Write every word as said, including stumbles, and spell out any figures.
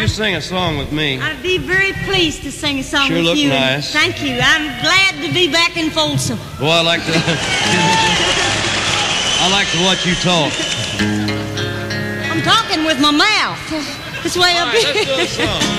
sing a song with me? I'd be very pleased to sing a song Sure with look you. nice. Thank you. I'm glad to be back in Folsom. Well, I like to... I like to watch you talk. I'm talking with my mouth. This way All up right, here. let's do a song.